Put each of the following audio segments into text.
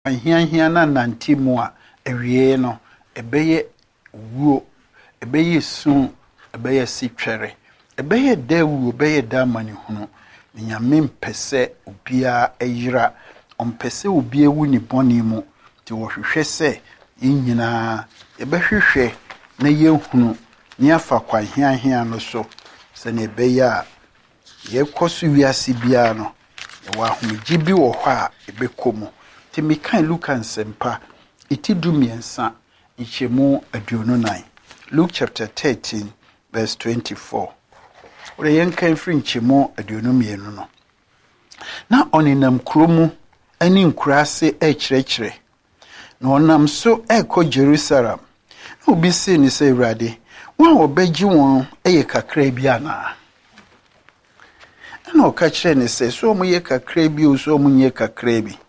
hia na nantimu a ewie no ebeye wuo ebeye sun ebeye sitwere ebeye da wuo ebeye da manihunu nyame mpese obia eyira ompese obia wu ni boni mu ti wo hwehwe se yinyina ebehwehwe na yehunu ni afa kwa hia no so se na ebeye a yekoso wiase bia no wa ahomgye bi wo hɔ a ebekomu ti mekan Luka nsempa itidu miensa ichemu aduonu 9 Luke chapter 13 verse 24 ore yenkan firi nchemu aduonu mienu no na oninam kromu ani nkurase ekyrekere na onam so ekɔ Jerusalem na obi se ni se Awurade won obegye won eye kakra bi ana na oka kyerɛ ne se so omu ye kakra bi o so omu nye kakra bi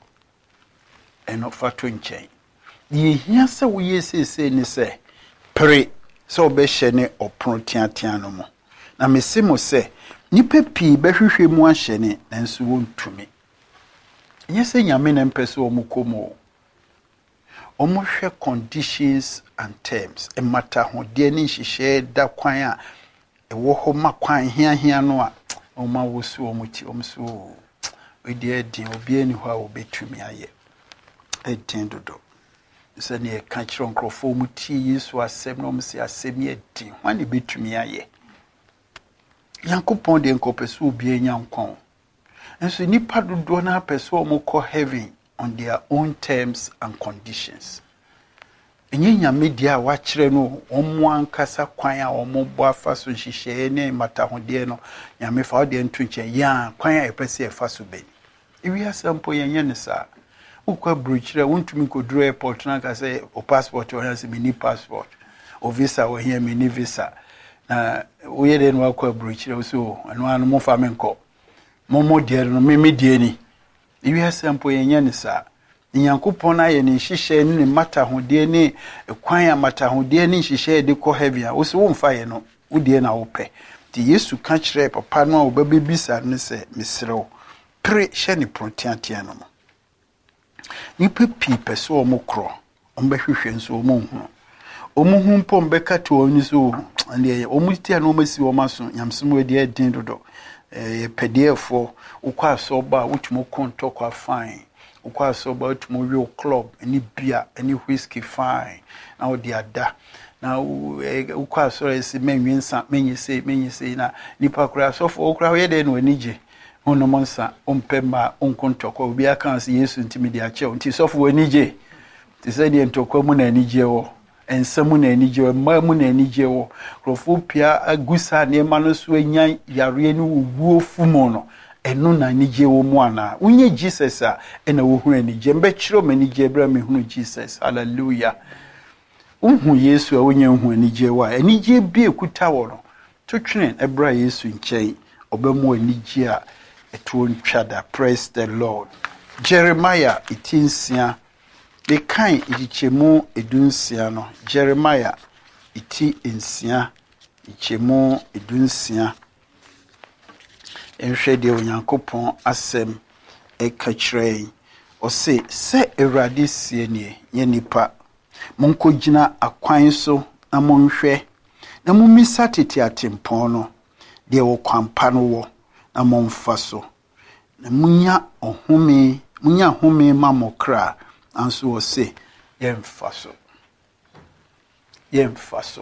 eno fato nkyɛn ye hia se wo ye sese ni se pre so obɛhyɛ ne ɔpono tiatia no mu na mese mo se nipa pii bɛhwehwɛ mu ahyɛ ne nanso wontumi nye se nyame na mpɛ so omu komo omu hwɛ conditions and terms emata ho de ne nhyehyɛ da kwan a ɛwɔ hɔ ma kwan hia no a oma wosu omuti omso odi edin obi ani hɔ a obetumi ayɛ edin dodo se ne ka kyerɛ nkrofo muti Yesu asɛm no mse asɛm yɛ din hwane betumi ayɛ Yankopɔn de nkɔpɛso obi anya nkɔn nso nipa dodo na apɛso omukɔ heaven on their own terms and conditions enye nyame dia wa kyerɛ no omo ankasa kwan a omo bo afa so hyehyɛ ne matahode no nyame fa ode ntu nkyɛn ya kwan a epɛsɛ efa so bɛni ewi asampo yenye ne sa ukwa brochire wontumi koduro airport na ka sɛ o passport o yanse mini passport o visa o here mini visa na wo ye de no akwa brochire so anu anu mo fa menko mo de no me de ni ewi asampo yenye ne sa Nyankopɔn na ye ne hyehyɛ ne matahode ne kwan a matahode ne hyehyɛ de kɔ heaven a wo se wo mfa ye no wo de na wo pɛ ti Yesu ka kyerɛ papa no a wo babebisa ne sɛ mesrew pre hye ne protiatia no mo nipa pii pɛso o mo kro o mbɛhwehwɛ nso o mo hu o mo hu pom bɛka to oni so ande o mo tia no o masi o maso nyamsem adi adin dodo pdf ukwa so ba wutumo konto kwa fine ukwa so ba wutumo real club any beer any whiskey fine na odi ada na ukwa so esi menwensa menyise na nipa kura so fo okura ye de no anije ono monsa ompema onkonto kwa obi aka se Yesu ntimi de ache nti so fo anije ti se de ntokwa mu na anije wo ensamu na anije wo mamu na anije wo krofo pia agusa ne ma no so anya yare ni wuo fumo no eno na anije wo mu ana unye Jesus a ena wo hu anije mbe kiro manije bra me hu Jesus hallelujah unhu Yesu a unye hu anije wa anije bi ekuta wo no to twene ebra Yesu nkyɛn obamu anije a etuo ntwada praise the Lord Jeremiah 18 the kind ichemu edunsia no Jeremiah 18 ichemu edunsia enhwe de onyankopɔn asɛm eka kyerɛ o se Awurade sie nie nye nipa monkogina akwan so na monhwɛ na mummisa tete atempɔn no de wo kwampa no wo na momfa so na munya home ma mokra anso o se yemfa so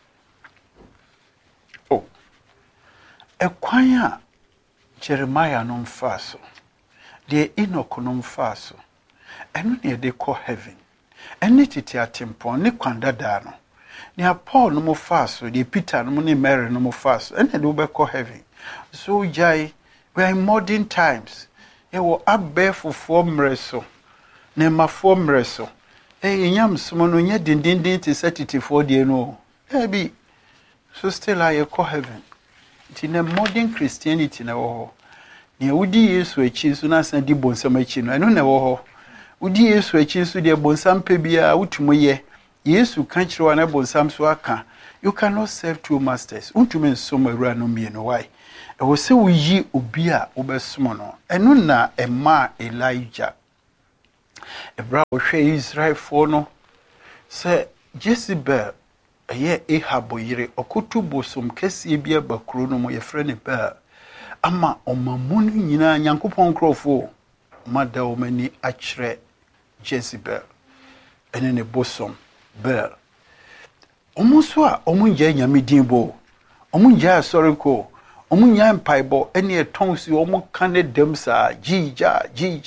oh ekwan a Jeremiah no mfa so de Enoch no mfa so eno ne de kɔ heaven ene tete atempɔn ne kwandada no ne Paul no mfa so de Peter no ne Mary no mfa so ene de obɛkɔ heaven so jai we are in modern times ewo abefofo mreso ne mafo mreso nyamsomo no nya dindindin te certificate de no bi so still I call heaven it in a modern Christianity na wo ne wudi Yesu achi so na san di bonsam achi no eno na wo wudi Yesu achi so de bonsam pe bia wutumo ye Yesu kan kire wa na bonsam so aka you cannot serve two masters untume nsom awura no mie no why e wo se wuyi obi a obesom no eno na ema Elijah Ebra ohwe Israel for no se Jezebel eye Ahab yire okotu bosom kese bia bakuro no mo ye frɛ ne ba ama omamunu nyina Nyankopɔn krofo mada omani akyerɛ Jezebel ene ne bosom Bel omuso a omunja nyame dinbo omunja asoreko omunya mpaibo ene etonsi omuka ne dem sa jija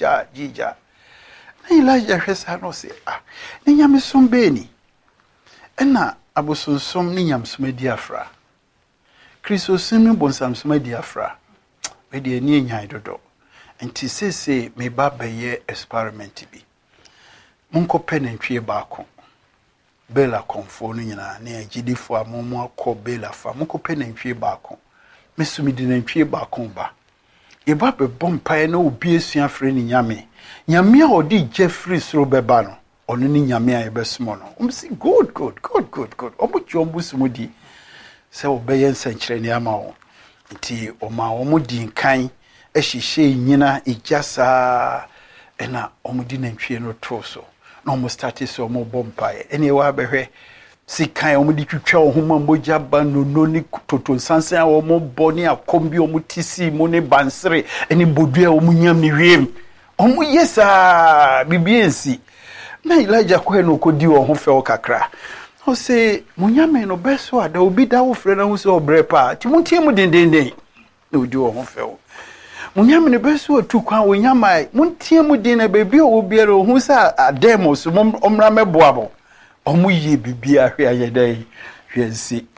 na Elijah hwesa no se ne nyame som beni ena abosonsom ne nyamsom di afra Kristo simi bonsamsom di afra we de ani nyai dodo enti sese me ba beye experiment bi monko penentwie baako Bela konfo no nyina na agidifo amomo akọ Bela fa monko penentwie baako mesumi di nantwie baako ba yeba be bompae na obi esua frɛ ni nyame a odi Jeffrey soro beba no ono ni nyame a yebesumo no si good obuchi ombusumu di se obeye nsankyere ni ama wo nti oma omudi nkan ehihye nyina ijasa ena omudi nantwie no toso na omo start so omo bompae ene wa behwe sikan omudi twitwa ohoma mboja ba no ni toto sansan a omo boni akombi omo tisi mo ne bansere ene bodua omo nyam ni wiem omo yesa bibiensi na Elijah ko no kodi wo ho fe o kakra o se munyame no beso ada obi da wo frɛ na wo se obrepa ti muntie mu dendenden na odi wo ho fe o munyame no beso atu kwan wo nyama muntie mu den na bebi o obiara o hu sa ademos omra meboabo omo ye bibia hwe ayedai hwensi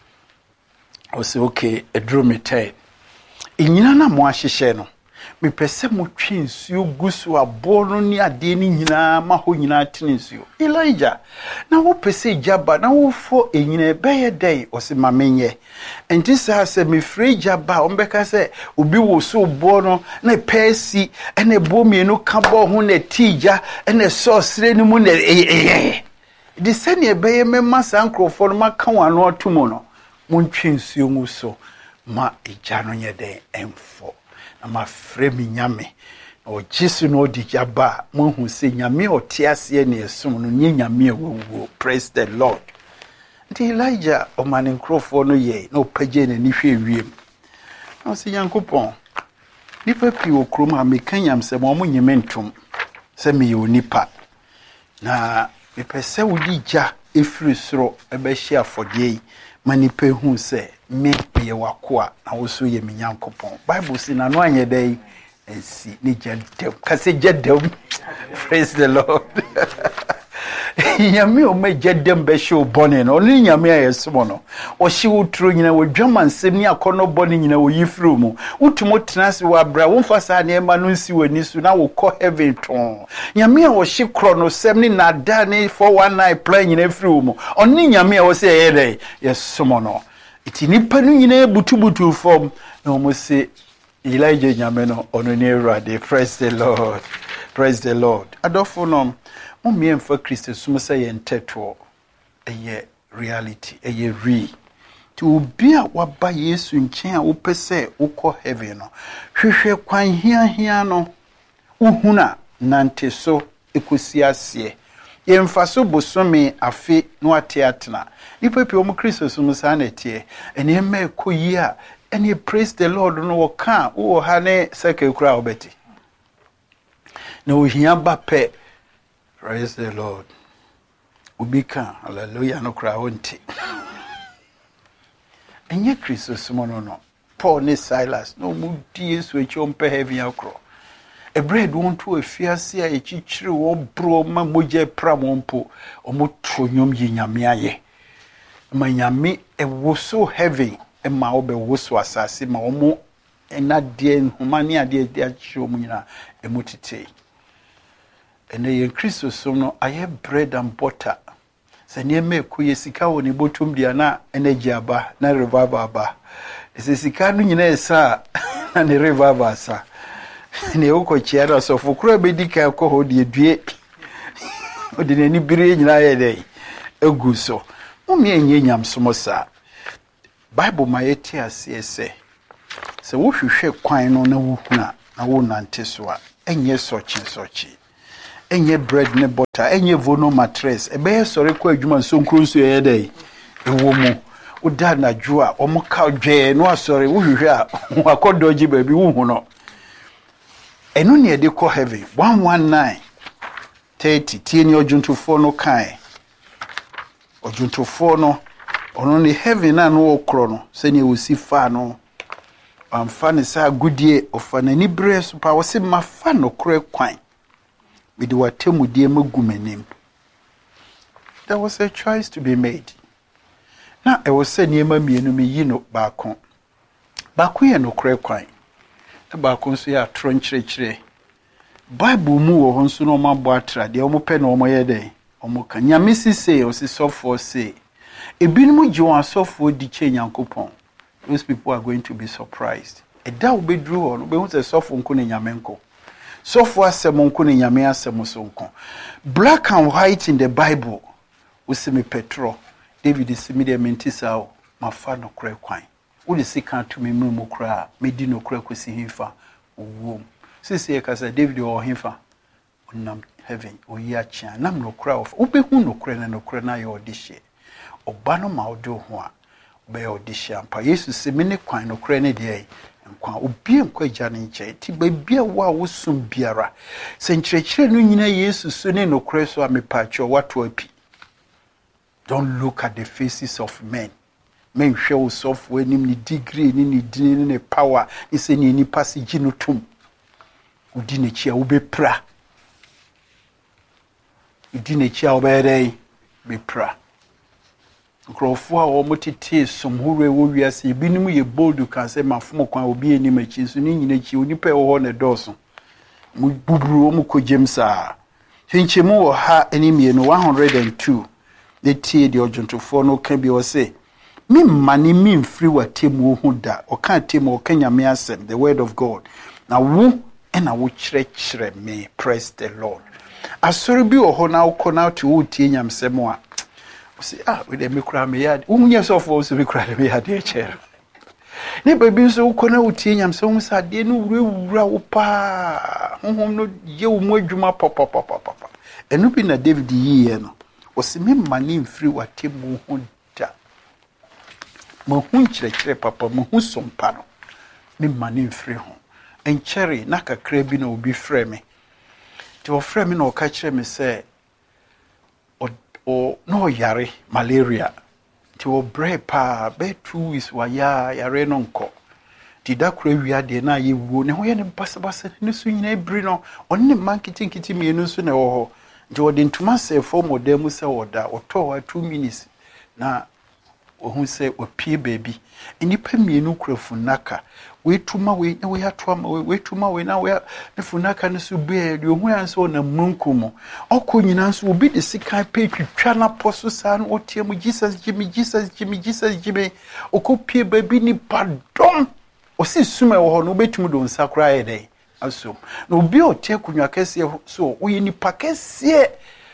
o se okay edro me tai enyina na mo ahyehye no me pese mo twi nsuo gusu abo no ni ade ni nyina ma ho nyina tene nsuo Elijah na wo pese jaba na wo fo enyina beye dai o se mamenye enti sa se me free jaba o mbeka se obi wo so bo no na pesi ene bo mienu ka bo ho na tija ene so sire ni mu na di sene beye memma sankrofo no maka wano atomo no mo ntwi nsuo mu so ma eja no nye den emfo ama fremi nyame o Jesu no di jaba mo hu se nyame o tiase ne esum no nye nyame wo praise the Lord ndi Elijah o manin krofo no ye no page ne ni hwe wiem no se Yankopon nipa pi okrom a mekanyam se mo nyeme ntom se me ye onipa na me pese wodi ja efiri soro ebehia afodie manipa hu se me ye wakoa na wo so ye Nyankopon Bible say na no anye dai ensi ni jedem kase jedem praise the Lord nyame o me jedem be show bone no ni nyame ayesumo no o hye wotro nyina wodwama nsem ni akono bone nyina wo yifru mu utumo tenase wa bra wo mfasa na ema no nsi wani su na wo kɔ heaven ton nyame a wo hye kro no sem ni nada ni 419 plan nyina fru mu oni nyame a wo se ye dai yesumo no iti nipa no nyina butubutu form na o mo se Elijah nyame no ono ni Awurade praise the Lord adofo no mo miemfa Kristo sum se ye nteto eye reality eye re ti obi a waba Yesu nkyɛn a wopese ukɔ heaven no hwehwɛ kwan hia no uhuna nante so ekosi ase yemfa so bosome afe no ateatena nipa pɛ omu Kristo sum sa na tie ene ma ekoyi a ene praise the Lord no woka wo ha ne seke kura obeti na ohia ba pɛ praise the Lord ubika hallelujah no kura wonti enye Kristo sum no Paul ne Silas no mu die so echompe heaven akro a bread won to afiase a echichire wo bro ma moje pramompo omo tonyom yinyame aye ma nyame ewo so heaven e ma obe wo so asase ma omo enade nhumane ade achiro mu nyina emutite ene ye Kristo som no aye bread and butter sane me ko yesika woni botum dia na energy aba na revival aba sika no nyina esa na ne revival asa ne uko chiara so fukura bedika ko hodie due odine ni bire nyina ye dai egu so mumye enye nyamsomo sa Bible ma yeti ase se wo hwehwe kwan no na wo huna na wo nante so a enye sochi enye bread ne butter enye vono mattress ebe sori kwa adwuma so nkronso ye dey ewo mu uda na jua omo ka dwe no asori wo hwehwe a akodoji baabi wo hu no eno ne de ko heaven 119:30 tie ni ojuntofo no kan ojuntofo no ono ne heaven na no okro no se ne osi fa no amfa ne sa gudie ofa na ni bre so pa wo se mafa no kro kwan with the watemudie magumenim. There was a choice to be made. Now I was saying niema mienu me yino baako. Baako ye no kre kwan. E baako nso ya tronchire. Bible mu wo nso no mabo atra de omo pe na omo ye den. Omo ka nyame sise o si sofo se. Ebinum gye won asofo di che Nyankopon. Those people are going to be surprised. E da obedru ho no be hu se sofo nko ne nyame nko. So far, black and white in the Bible. We see me Petro. David is me the mentisa. My father cry quine. We see can't to me mumu cry. Me di no cry kusi hinfa. Womb. Sisi kasa David or hinfa. Unam heaven. O yacha. Nam no cry of. Ube hu no cry na no cry na yo dishe. Obano ma odo hua. Be odishe ampa. Yesu se me ne quine no cry ne dey. Nkwa obi nkwa jane nche ti bia wa wosum biara se nkyerɛkyerɛ no nyina Yesu so ne no kre so amepacho wato api. Don't look at the faces of men. Men hwɛ wo sofo anim ni degree ni din ni power ni se ni nipa se gino tum udi ne chia wo bepra udi ne chia wo bepra nkrofo a wo motete somhore wo wiase ebinim ye bold kan se mafom kwan obi enim achi so ni nyina chi onipa wo ho ne doso mu buburu mu kogem saa hinchemu wo ha enimie no 102 de tie de ojuntofo no ka bi o se mi mani mi mfiri watemu ho da o kan temu o kan nyame asem the word of God na wo na wo kyerɛkyerɛ me. Praise the Lord. Asori bi wo ho na wo kɔ na to wo tie nyamsem a say we dey make cry me yard unye so for so be cry me yard e chair ne baby so ko na utie nyam so musa de no wura wo pa honhom no ye wo mu adwuma papa enu bi na David yiye no o se me mani mfiri watemu ho da mo hu kyerɛkyerɛ papa mo hu sompa no me mani mfiri ho enkyere na kakra bi na obi frɛ me ti o frɛ me na o ka kyerɛ me sɛ o no yare malaria ti o bre pa be 2 weeks wa yare no nko ti da kura wi ade na ye wuo ne ho ye ne basabasa ne so nyina ebri no onne man kitinkiti mienu so ne wo ho nti o de ntuma se for modem se oda o to wa 2 minutes na o hu se o pie baby enipa mienu kura funaka we tuma we na we atoma we tuma we na we ne funaka ne so be de hu anso na munkumo okọ nyina nso obi de sika pe twitwa na poso sa no otie mu Jesus Jimmy okọ pie baby ni pardon osi suma wo ho no betum do nsakra ye dey aso na obi otie kunwa kese so we ni pakese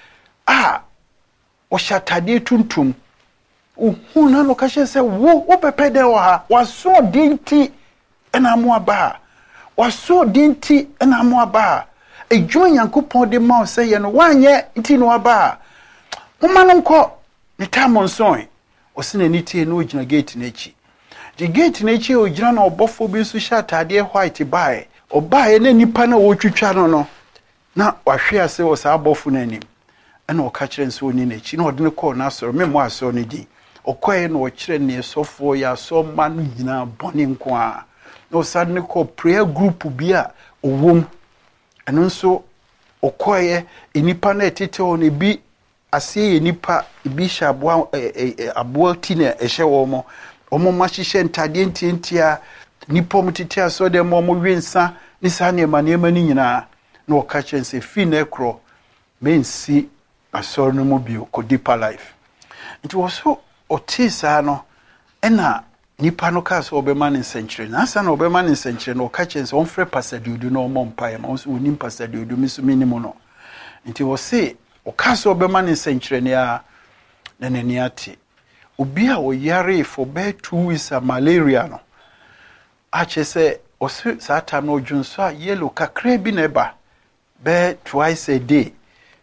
o shatade tuntum hu na no ka hye se wo pepe de wo ha waso dinti ena mo aba waso dinti ena mo aba edwo Nyankopon de ma se ye no wanye nti no aba moma no nko ne tamon son o se na nitie no ogina gate na echi the gate na echi ogina na obofo bi so sha atade white bae obae na nipa na wo twitwa no na wahwe ase wo sa abofo na anim ena o ka kire nso oni na echi na ode ne call na asoro me mo asoro ne di okoye na o kire ne sofo ya so ma no nyina boni nko a no sadne ko prayer group bi a owom eno nso okoye enipa na etete on ebi ase enipa ebi shabwa aboa ti na ehye wo mo omo mahihye ntade ntientia nipa mutete aso de mo wensa ni sa ne ma ni nyina na o ka chense fi na ekro mensi aso no mo bi ko deeper life it was so otisa no ena nipa no ka so obema ne nsenkyere na asa na obema ne nsenkyere no ka chense on frɛ pasadiodu no mo mpae ma so onim pasadiodu mi so minimo no nti wo se o ka so obema ne nsenkyere ne a na nani ate obi a o yare for be 2 weeks malaria no a chese o sa time no dwunso a yellow kakra bi na eba be twice a day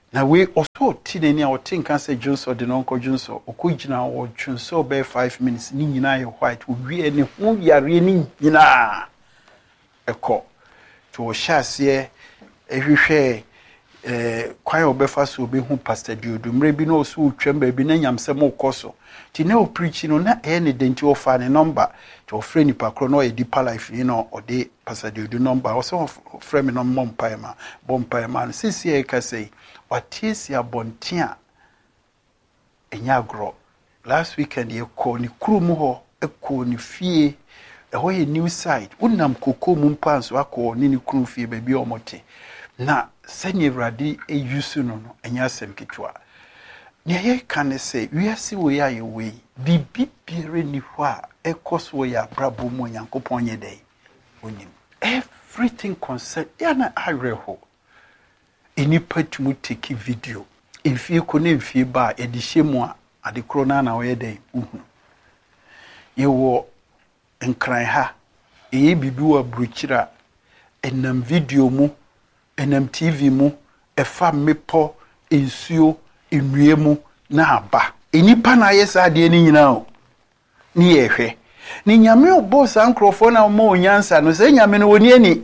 na we also tineni a otin kan say Johnson de no nko Johnson okugina wo Johnson be 5 minutes ni nyina ye white wie ne ho yare ni nyina eko to hyase ehwehwe kwan obefa so obehu Pastor Diodu mre bi no so twem ba bi na nyamsem okoso ti na o preach no na ne denti ofa ne number to frɛ nipa kro no e deeper life ni no ode Pastor Diodu number o so frɛ me no bompaema no sisi e ka sei watesi abontia enyagro last weekend ye ko ni krum ho ekɔ ni fie ɛhɔ ye new side unam koko mu mpanso akɔ ni krum fie ba bi omote na sɛnye Awurade eyusu no enya asɛm ketwa ne ye kan sɛ wiase wo ya ye we bibi bire ni hɔ a ɛkɔso ya brabo mu Nyankopɔn nye dɛ onim everything concern ya na areho enipa tumu take video efie ko na efie ba edihye mu a ade kro na na wo ye dɛ uhu ye wo nkran ha bibi wa bruchira enam video mu enam TV mu efa mepo ensuo enue mu na aba enipa na yesa de ni nyina o ni yehwe ni nyame obo sankrofo na mo onyansa no se nyame no woni ani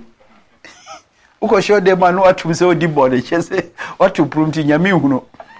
uko show de man watu se odi body chese watu prumti nyame huno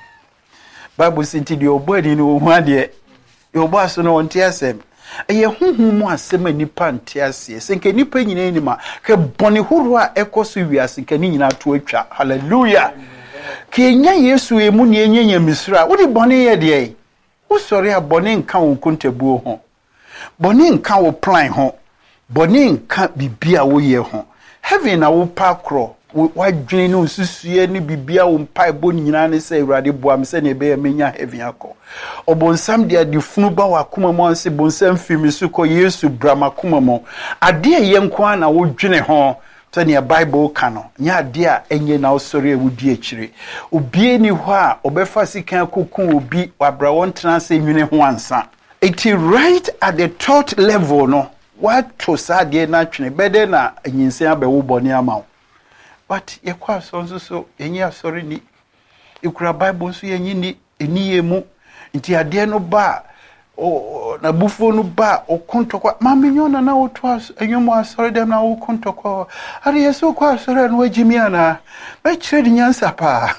Bible sinti de obo ani no hu ade obo aso no onti asem eye huhu mu asem anipa nti ase senke nipa nyina ni ma ke bone huru a ekoso wiase ke ni nyina to atwa hallelujah kenya Yesu emu ne enyenya misra wo de bone ye de wo sori a bone nka wo kontabuo ho bone nka wo plan ho bone nka bibia wo ye ho heaven na wo pakro wadwene no susue ni bibia wo mpa ebo nyina ne se Awurade boam se ne be ya menya heaven akọ obonsam de adifunu ba wakoma mo anse bonsam fimi su ko Yesu brama kuma mo ade ye nko na wo dwene ho se ne Bible ka no nya ade a enye na osori ewudi akire obie ni ho a obefa sikan kokun obi wabra won tena se nwene ho ansa it is right at the third level no what to sade na twene bede na anyinsen abewo bone ama but ye kwa so enye asori ni ikura Bible so yenyi ni eniye mu nti ade no ba na bufo no ba okontokwa mamenyona na oto enyomo asori dem na okontokwa ari yeso kwa asori no wagimiana be chire nyansa pa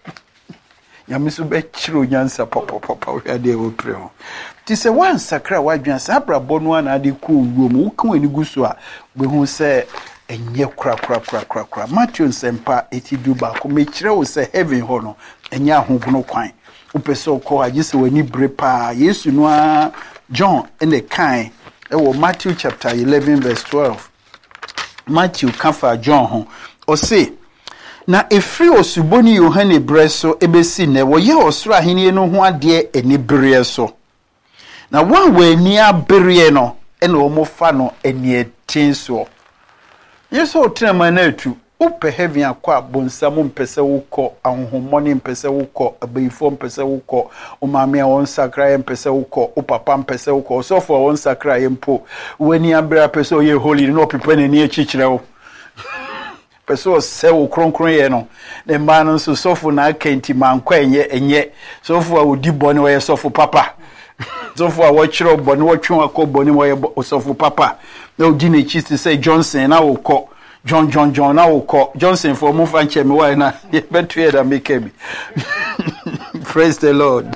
nyamiso be chiro nyansa papa we ade wo preo ti se wan sakra wadwan sa brabo no na ade ku wuom wokan ani guso a be hu se enye kra Matthew nsempa etidu ba ko me chire wo se heaven ho no enye ahogono kwan upeso ko agise wani brepa Yesu no a John ene kan wo Matthew chapter 11 verse 12 Matthew kafa John ho o se na efri osuboni Yohane breso ebesi ne wo ye osoro ahenie no ho ade eni bere so na wan wani abere no ene wo mofa no eni etinso Yesu otrema na atu upe heaven akwa bonsamu mpese wukọ ahụhụmọni mpese wukọ abeifo mpese wukọ umame a won sakra mpese wukọ upapa mpese wukọ osofo won sakra yempo weni abra pese oye holy no pipa ne ni echichire wo pese o se wo kronkron ye no ne ma no so sofo na akenti mankwa enye sofo a odi bone wo ye sofo papa sofo a wo chiro bone wo twen akọ wo ye sofo papa na odi na chi se Johnson na wo kọ John na wo Johnson for move and chemi why na better hear than make me. Praise the Lord.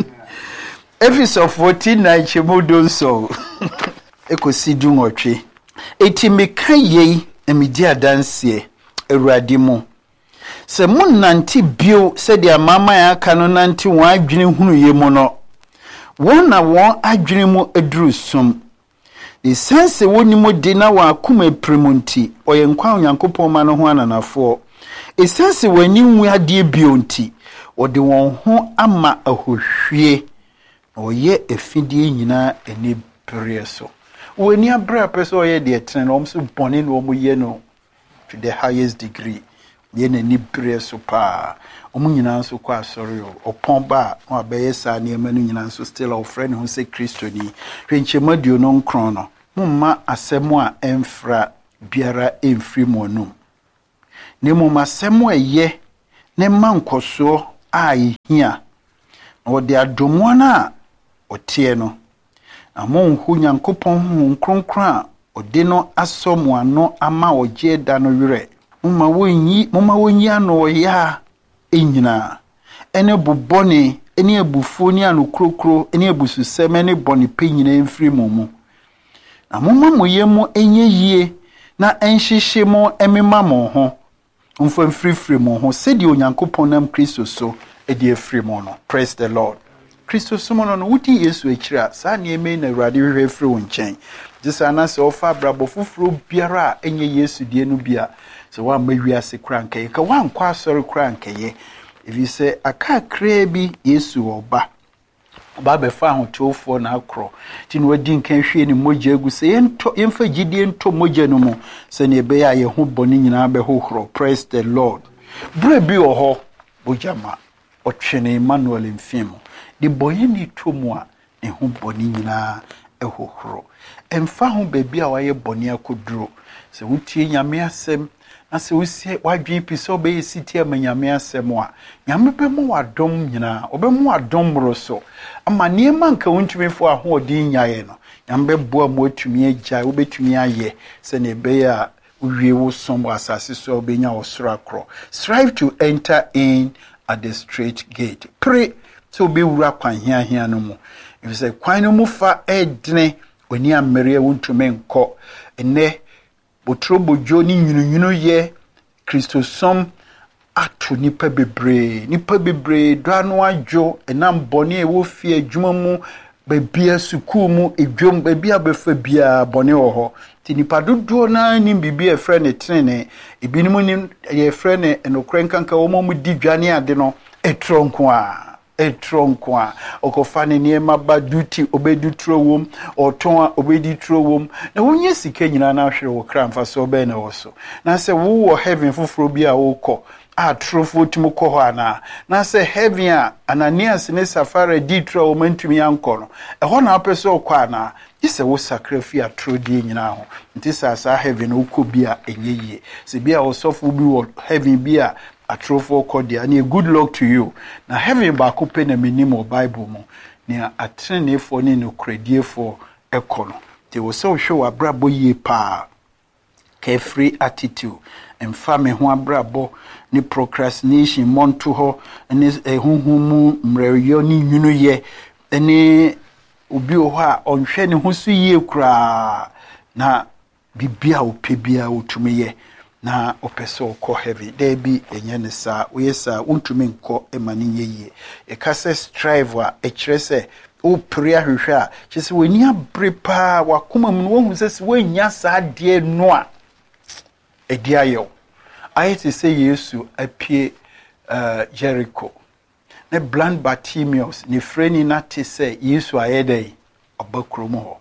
Episode 49 chemo don so. Ekosidu nwotwe. Eti meka yei emidi adanse Awurade mu. Se mun nanti bio se dia mama ya aka no nanti won adwene hunu ye mu no. Won na won adwene mu aduru sum. The sense woni mo de na wa kuma premunti oye nkwa Onyankopɔn ma no ho ananafo e sense wani nwu ade bionti ode won ho ama ahohwie oye efidie nyina eni pere so wani abra person oye de tren no so bone no mo ye no to the highest degree ye na ni pere so pa omo nyina so kwa asori opon ba no abeye sa ne ma no nyina so still our friend who say Kristo ni hwenchemadio no nkron no mumma asemu a emfra biara emfri monum ne mumma asemu eye ne mankoso a yehia na ode adomo na otie no amonhu Nyankopɔn hu kronkron a ode no asomo ano ama oje da no werɛ moma wonyi ano ya enyina ene bobone ene abufuo ni anokrokro ene abususɛm ene bone penyina mfiri mu na moma moyemu enye yie na enhyehye mo emema mo ho mfa mfirifiri mo ho sɛdeɛ Onyankopɔn nam Kristo so edi afiri mo no. Praise the Lord. Kristo so mo no wudi Yesu akira saa ne eme na Awurade hwehwɛ afiri wo nkyɛn disa na sɛ ofa brabo foforo biara enye Yesu die no bia sɛ wa ma wiase kra nkaye ka wa nkwa asɔre kra nkaye evi sɛ aka kra bi Yesu oba be fa ahotofo na akro ti no wadi nkan hwie ne mogya agu sɛ yemfa gidie nto mogya no mu sɛ ne be ya ye ho bɔne nyinaa be hohoro. Praise the Lord. Bre bi oho bojama otwene Emmanuel mfimo de boye ni to mu a ne ho bɔne nyinaa hohoro emfa ho baabi a waye bɔne akoduro sɛ wotie Nyame asɛm na sɛ wosie wadwen pi sɛ obɛyɛ sitie ma Nyame asɛm a Nyame bɛmo wadom nyinaa obɛmo wadom moro so ama niema nka wontumi fo ahoɔden nyae no Nyame bɛboa mo atumi agya wobɛtumi ayɛ sɛ ne bɛyɛ a uwie wo som asase so obenya wo soro akro. Strive to enter in at the straight gate. Pray so be wura kwan hia no mu. If say kwan no mu fa edne oni amere wontumi nkɔ ene botrobojo ni nyunyunu ye Kristosom ato nipa bebre do anu adwo enam bɔne wo fie adwuma mu babia suku mu edwom babia befa bia bɔne wɔ hɔ ti nipa dodo na ni bibia efrɛ ne trene ebinim ni ye frɛ ne enokran kanka wo mu di dwane ade no etronko a okofa ne niema ba duty obedutro wom oton a obeditro wom na wonye sika nyina na hwere wo kra mfa so be na wo so na se wo wo heaven foforo bi a wo kɔ a trofo timo kɔ hɔ ana na se heaven a Ananias ne Safara ditro wo mantumi ankɔ no ɛhɔ na apɛ so kɔ ana ise wo sacrifice atro die nyina ho nti sa heaven wo kɔ bi a enye yie se bi a wo sɔfo bi wo heaven bi a atrofo kɔ and a good luck to you na heaven ba ko pe na menim o Bible mu ne atrenefo ne no krediefo ekɔ no te wo so hwe wabrabo yie pa carefree attitude emfa me ho abrabo ni procrastination monto ho ne ehunhumu mreyo ni nwunu ye ne obi o ho a onhwe ne ho so yie kura na bibia opebia otumeye na opeso ko heavy there be enye ne sa we sa untumi nko emani yeye e ka se strive a e kire se o pray ahwehwe a kyese wani abre pa wakoma mu wo hu se wanya sa de no a edi ayo ayete se Yesu apie Jericho ne blind Bartimaeus ne freni na te se Yesu ayedai obakrom ho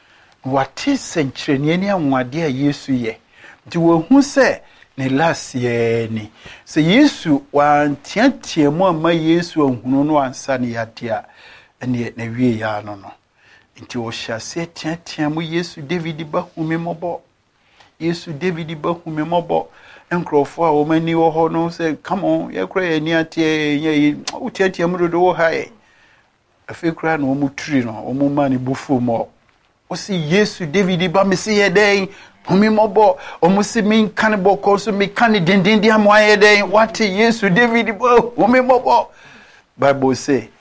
wate senkyerene ne anwade a Yesu ye nti wo hu se ne lasie ni se Yesu wantiatia mu ama Yesu ahunu no ansa ne yade a ene na wie ya no no nti wo hyase tiatia mu Yesu David ba humemobɔ Yesu David ba humemobɔ enkrofo a wo mani wo ho no se come on ye kra ye ni atie ye utiatia mu dodo wo hae afekra na wo mutri no wo mu mani bufu mo o si Yesu David ba me se ye den humemobɔ o mu si min kan bɔkɔ so me kan dindin dia mo aye den what Yesu David ba humemobɔ Bible say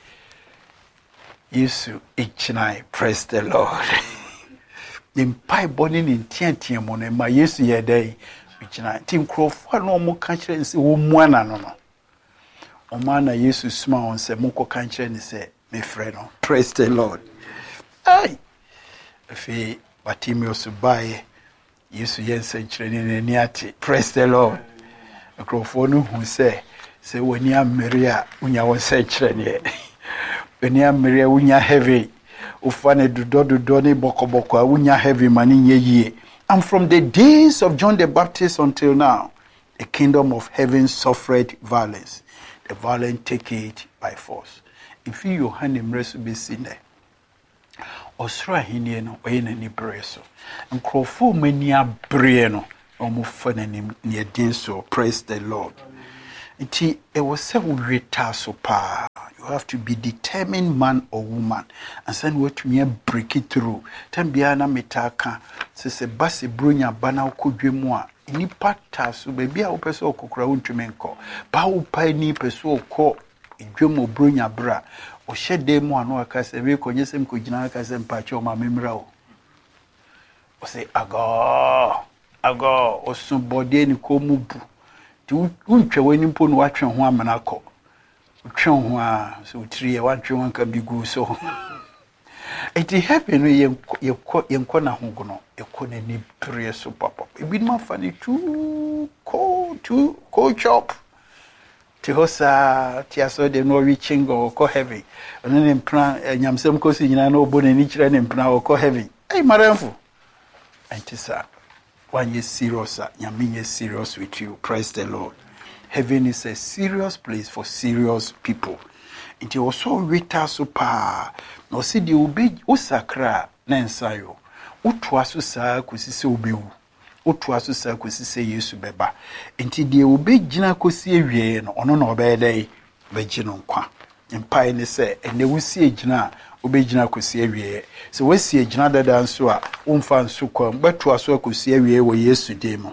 Yesu ichinai. Praise the Lord. Impai boni ni ntiantia mo no ma Yesu ye den ichinai tim krofo na mo ka kire nse wo muana no no o ma na Yesu sma on se mo ko ka kire ni se me frɛ no. Praise the Lord. Ai afi Bartimaeus bae Yesu yense kire ni ni ate. Praise the Lord. Krofo no hu se wani amere a unya won se kire ni wani amere unya heavy ufane dodo ni bokoboko unya heavy mani yeye. And from the days of John the Baptist until now, the kingdom of heaven suffered violence. The violent take it by force. If you hand him rest be seen there. Osra hini no oyena ni breso. And crofo mania breno omu fane ni so. Praise the Lord. It was so super. You have to be determined man or woman and send what me break it through. Tembiana metaka says a bassy brunya bana kudrimwa. Ini pata so baby a peso kokra untumenko. Bao piny peso ko idwemo brunya bra. O shede mo ano akase we konyesem kujina akase mpacho ma memrao. O say ago o somebody ni ko mubu. Untwe wani mpo no watwe ho amana kɔ utwe ho a so utrie watwe ho anka bigu so it happen yenkɔ na ho gono ekɔ na ni pere so papa ebi ma fa ni tu ko chop ti hosa ti aso de no reaching go ko heavy ono ne mpra nyamsem ko si nyina na obo na ni kire ne mpra ko heavy ai maramfo antisa when you're serious, you're serious with you. Praise the Lord. Heaven is a serious place for serious people. It also rita super. No see the ubi usakra nensayo. Utwasu sa kusise ubiu. Utwasu sa kusise Yesu beba. Inti the ubi jina kusi ewie no ono no obede vejino nkwa. Empire ne se ene wusi ejina obejina kosi awie so wasi ejina dada nso a umfa nso kwam beto aso akosi awie wo Yesu demo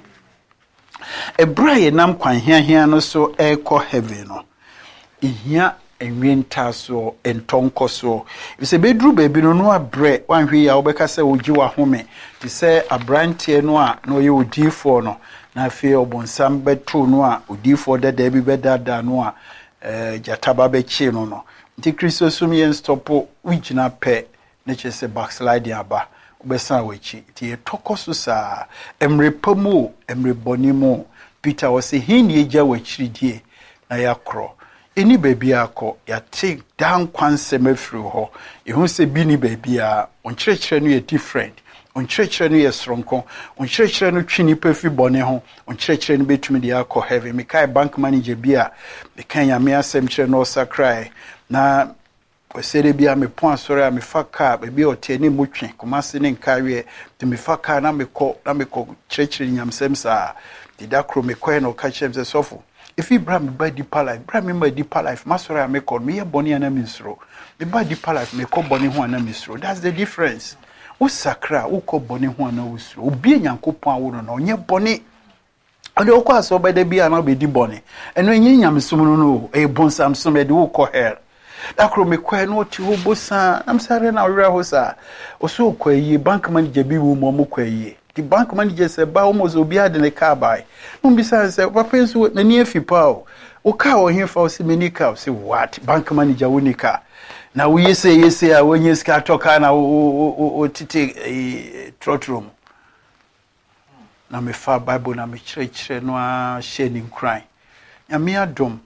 ebraye nam kwan hia no so ekɔ heaven no ihia enwenta so entonko so se bedru baabi no no abre wanhwe ya obeka se ogi wa home ti se abrantie no a no ye odifo no na afi obonsam beto no a odifo dada bi bedada no a jataba be chi no nti Kristo sum yen stopo wigina pe ne chese backslide aba obesa wachi ti etokoso sa emre pamu emre bonimo Peter was say hin eja wachiridie na yakro eni baby akọ ya take down kwansem afiri ho ehun se bi ni baby a onkyerɛkyerɛ no yɛ different onkyerɛkyerɛ no yɛ stronko onkyerɛkyerɛ no twini pafi bɔne ho onkyerɛkyerɛ no betumi de akɔ heaven mekai bank manager bi a mekan ya me asɛm kyerɛ no sakrai na osere bia me pon asore a me faka be bia otene motwe komase ne nkawe te me faka na me kɔ kyerɛkyerɛ nyamsɛm saa de dakro me kɔ na ka kyerɛ me sofo if you bra me ba deeper life bra me ma deeper life masore a me kɔ me yɛ bɔne ana me nsoro me ba deeper life me kɔ bɔne ho ana me nsoro that's the difference wo sakra wo kɔ bɔne ho ana wo nsoro obi nyankopɔn a wo no ɔnyɛ bɔne ade wo kɔ aso ba da bia na obedi bɔne ɛno enyi nyamsom no e bonsam som de wo kɔ hell dakro me kwa no ti ho bosa am sare na wura ho sa oso kwa yi bank manager bi wo mo kwa yi the bank manager say ba almost obi ade ne car buy no bi say papa nso na ni afi pa o car o hin fa o se meni car say what bank manager wo ni car na wo yese a wo nyi ska toka na o titi trotrom na me fa bible na me kyerɛkyerɛ no a shedding cry nyame adom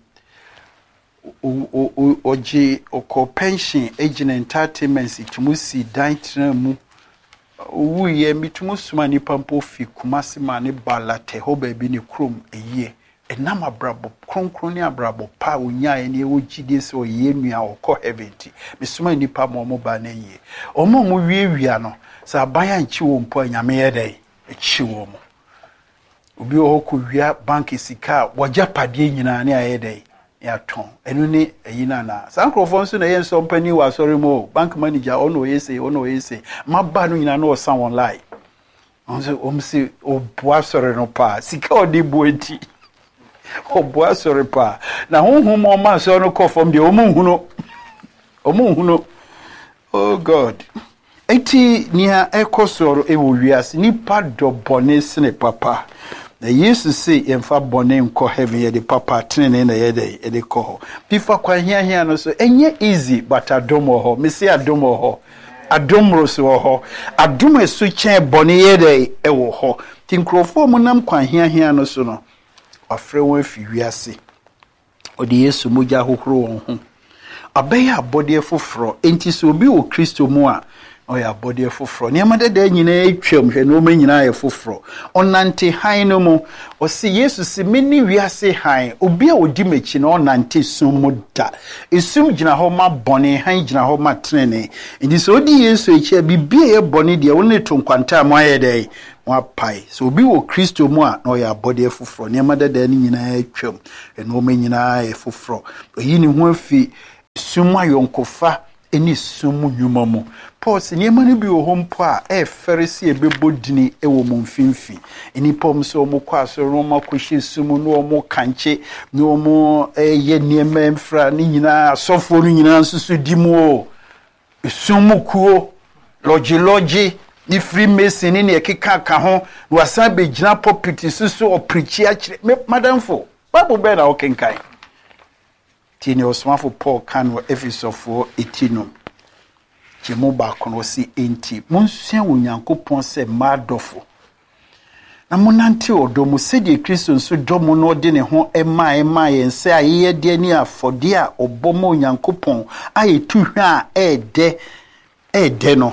oji oko pension agent entertainment itumusi dantra mu wuye mitumusuma ni pampo fi kumasi ma ne balate ho ba bi ne krom eye enam abrabo kronkron ne abrabo pa onya ene ewogide se oye nua okɔ heaven ti misuma ni pa mo ba na eye omo mo wiewia no sa abaya nchi wo mpo anyame ye dai echi wo mo obi o ko wia bank sika wajapade nyina ne aye dai ya ton enu ni eyina na sankrofo nso na yen so mpani wa sorry mo bank manager ono yese maba no nyina na o san online onse omsi oboa sorry no pa sika odi boenti oboa sorry pa na honhom o ma so no kofom de omunhuno oh god eti nia ekosoro ewo wiase ni pado bone sene papa na Yesu say yemfa bone nko heaven ye de papa tene na ye de ko ho bifa kwa hia no so enye easy but adomo ho me say adomo ho adomro so ho adom esu chen bone ye de ewo ho tinkrofo mu nam kwa hia no so no afre won afi wiase odi Yesu moja hohoro won ho abaya abode foforo enti so obi wo Kristo mu a oya body foforo ni amade da nyina etwam hwe no ma nyina ye foforo onante han no mu o se Yesu se meni wiase han obi a odi machi na onante sum mu da esum gina ho ma bone han gina ho ma trenene ndi so odi Yesu echi bibie ye bone de wo ne to nkwanta mo aye dai wa pai so obi wo Kristo mu a no ya body fufuro ne madada ni nyina atwam eno ma nyina e fufuro oyi ni ho afi sumu ayonkofa eni sumu nyuma mu Paul se ne manu bi wo hompo a ferisi ebebodini ewo mu mfimfi eni pom so mo kwa so no makohye sumu no mo kanche no mo ye niema mfra ni nyina asofo no nyina nsusu di mu o sumu kuo logi ni Freemason ni ekeka ka ho no asan be gina pulpit susu o preach a kire madamfo Bible be na o kenkai tini osmafo Paul kan wo Efesofo 18 Jemo ba kono si enti monsua onyankopon se madofo na monante odomo sedi Kristo nso domo no de ne ho ema yense ayeye de ni afode a obomo onyankopon ayetu hwa a ede no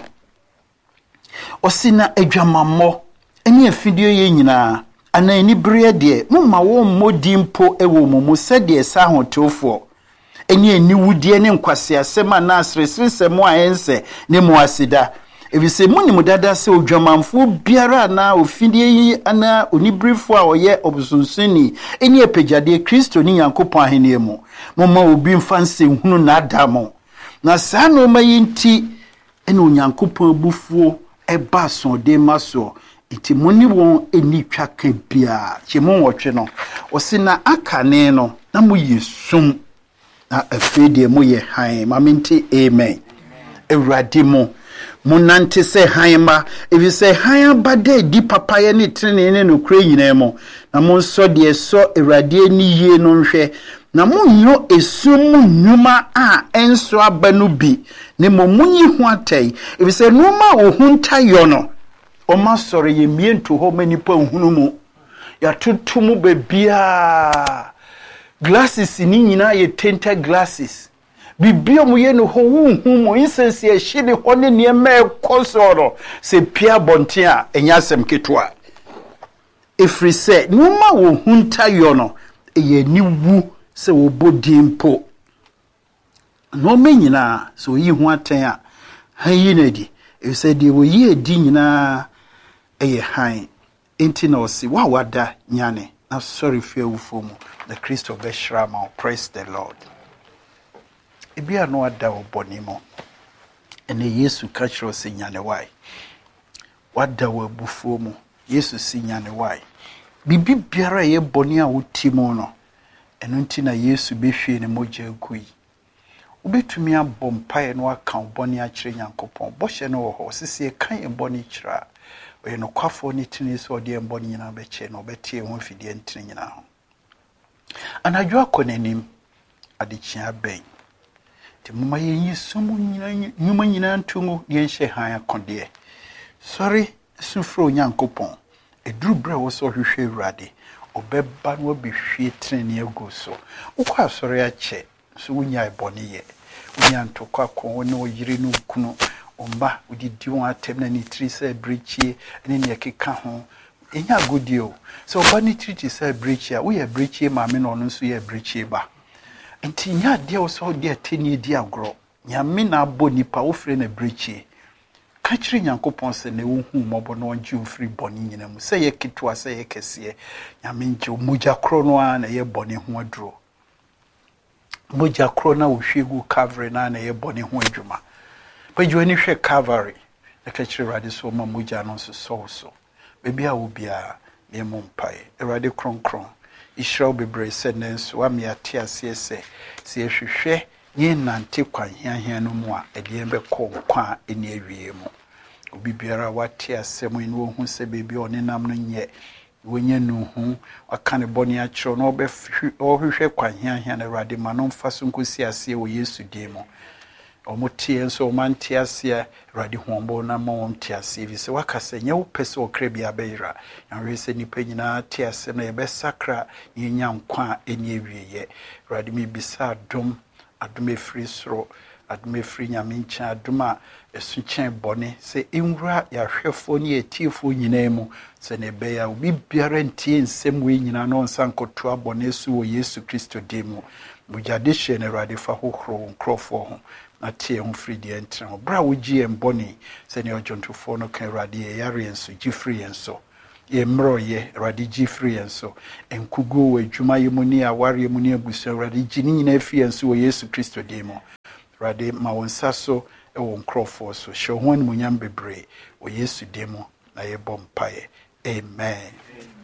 osina adwamammo eni afidie ye nyina ana eni bere de mumma wo mmodi mpo ewo mumu sedi esa hotofo eni wudie ne nkwase asema na asresresemo ayense ne mu asida ebise muni mudada se odwamamfo biara na ofidie yi ana onibrifo a oye obusunsuni eni epejade Kristo ni Yankopon ahene mu mumma obi mfanse hunu na adamo na saa no mayinti eni Onyankopon bufuo eba so de maso iti muni won eni twaka bia chemu wotwe no osina akane no na mu yesum na afide mu ye han maminti amen ewrade mu munante se hanma ebi se han bade di papa ye ne trene ne no kure nyina mu na mo so de so ewrade ni yie no nhwe na mo nyo esum nnuma a enso abanu bi ne mo munyi ho atai ebi se numa ohunta yo no o ma sore ye mientu ho manipa hunu mu ya tutumu bebia glasses ni nyina ye tinted glasses bibio mu ye no ho hu mo insense ye hye ne ho ne ne ma ekosoro se pia bonte a enyasem ketwa efri se numa wo hunta yo no ye ni wu se wo bodimpo no me nyina so yi ho aten a han yi na di e se de wo yi edi nyina eye han enti na o si wa wada nyane na sorry fear ufomu the Christ of Beshrama praise the Lord ebia no ada obonimo ene Yesu kachiro se nyane wai wada wa bufomu Yesu si nyane wai bibi biara ye boni a wotimo no eno nti na Yesu behwe ne moja agui ubetumi abom pae no aka boni a kire Nyankopon bohye no wo ho sisi kan e boni kira we no kwafo ni tini so de boni nyina beche no betie ho fidie ntini nyina ho anadwo akonanim adechia ben ti mama yenyi sumu nyuma nyina ntungu ye hye han akode sorry sufro Nyankopon eduru bre wo so hwehwe urade obeba no behwie tini ego so ukwa sorry ache so wunya eboni ye wunya ntokwa ko ne oyire no kunu omba udidi won atem na ni tri se breachie ne ne keka ho enya godio so oba ni tri se breachie we ye breachie ma me no no so ye breachie ba enti nya de wo so de ateni di agro nya me na abo nipa wo fre na breachie ka kire Nyankopon se ne wo hu mobo no onje ofri boni nyina mu se ye kitwa se ye kese nya me nje moja kro no a na ye boni ho aduro moja kro na wo hwegu cover na ye boni ho adwuma Pajo ni hwe Calvary na kachire rade so ma moja no so bebia wo bia ne mo mpae erade kronkron ishraw bebre se nenso wa me ate ase se ehwehwe nye nante kwan hiahia no mu a ede be kɔ kwa eni awie mu obi biara wate asɛm ni wo hu se bebia one nam no nye wonye no hu aka ne bɔne akyerɛ no ɔhwehwɛ kwan hiahia na erade ma no mfa so nkosi ase wo Yesu dim mu omutie nso mantie ase radi hombo na mo mtie ase bi se wakase nye wopese okra bia beira yanwe se nipa nyina tie ase na yebe sakra yenya nkwa eni ewieye radi mi bisa adom efri soro adom efri nyamincha adoma esuchen bone se enwura ya hwefo ni etifo nyina mu se ne be ya obi biara ntie nsem we nyina no nsankoto abone su wo Yesu Kristo demu bujadishe ne radi fa hohro nkrofo ho atie ho free the bra wo gie mboni se ne ojontofo no kan rade yare enso gifri enso yɛmmerɛ yɛ Awurade gye firi yɛn so nkugo wɔ adwuma yɛ mu ne awareɛ mu ne abusua Awurade gye ne nyinaa firi yɛn so wɔ Yesu Kristo din mu Awurade ma wo nsa so wɔ nkurɔfoɔ so hyɛ ho animuonyam bebree wɔ Yesu din mu na yɛbɔ mpaeɛ amen